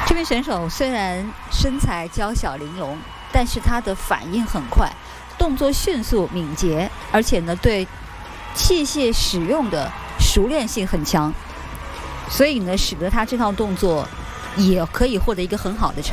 这名选手虽然身材娇小玲珑，但是他的反应很快，动作迅速敏捷，而且呢对器械使用的熟练性很强，所以呢使得他这套动作也可以获得一个很好的成绩。